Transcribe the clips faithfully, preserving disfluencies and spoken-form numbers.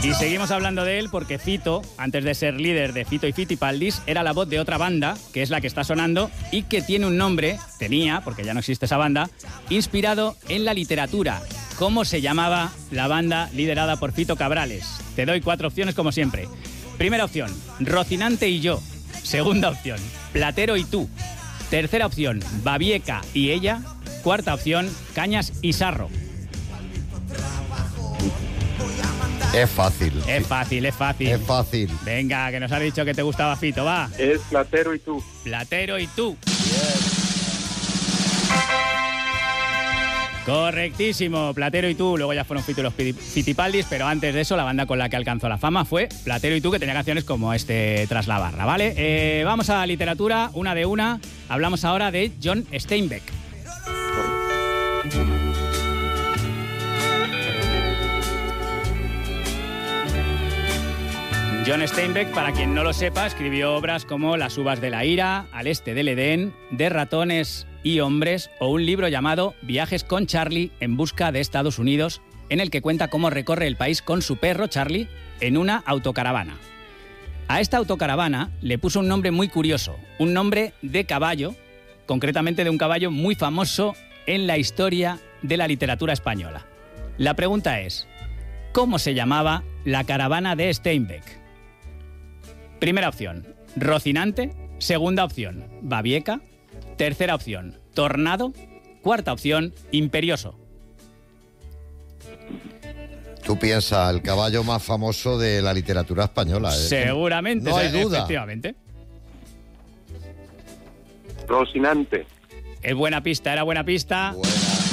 Y seguimos hablando de él porque Fito, antes de ser líder de Fito y Fitipaldis, era la voz de otra banda, que es la que está sonando, y que tiene un nombre, tenía, porque ya no existe esa banda, inspirado en la literatura. ¿Cómo se llamaba la banda liderada por Fito Cabrales? Te doy cuatro opciones como siempre. Primera opción, Rocinante y yo. Segunda opción, Platero y tú. Tercera opción, Babieca y ella. Cuarta opción, Cañas y Sarro. Es fácil. Es fácil, es fácil. Es fácil. Venga, que nos has dicho que te gustaba Fito, va. Es Platero y tú. Platero y tú. Correctísimo, Platero y tú. Luego ya fueron Fito y los Fitipaldis, pero antes de eso la banda con la que alcanzó la fama fue Platero y tú, que tenía canciones como este Tras la barra, ¿vale? Eh, vamos a literatura, una de una. Hablamos ahora de John Steinbeck. John Steinbeck, para quien no lo sepa, escribió obras como Las uvas de la ira, Al este del Edén, De ratones y hombres, o un libro llamado Viajes con Charlie en busca de Estados Unidos, en el que cuenta cómo recorre el país con su perro Charlie en una autocaravana. A esta autocaravana le puso un nombre muy curioso, un nombre de caballo, concretamente de un caballo muy famoso en la historia de la literatura española. La pregunta es, ¿cómo se llamaba la caravana de Steinbeck? Primera opción, Rocinante. Segunda opción, Babieca. Tercera opción, Tornado. Cuarta opción, Imperioso. Tú piensas, el caballo más famoso de la literatura española. ¿eh? Seguramente. No hay duda. Efectivamente. Rocinante. Es buena pista, era buena pista. Buena.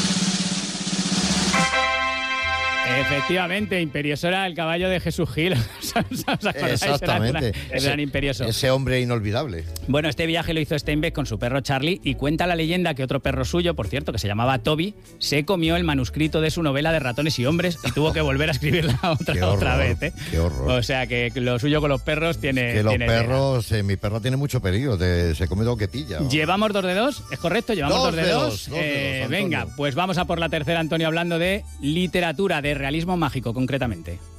Efectivamente, Imperioso era el caballo de Jesús Gil. ¿Os acordáis? Exactamente. Era el gran Imperioso. Ese hombre inolvidable. Bueno, este viaje lo hizo Steinbeck con su perro Charlie y cuenta la leyenda que otro perro suyo, por cierto, que se llamaba Toby, se comió el manuscrito de su novela de ratones y hombres y tuvo que volver a escribirla otra, Qué horror, otra vez. ¿eh? Qué horror. O sea que lo suyo con los perros tiene... Que los tiene perros, eh, mi perro tiene mucho peligro, te- se come lo que pilla. ¿no? Llevamos dos de dos, ¿es correcto? Llevamos Dos dos de de dos. dos, dos de Eh, dos, venga, Antonio. pues vamos a por la tercera, Antonio, hablando de literatura, de realismo mágico, concretamente.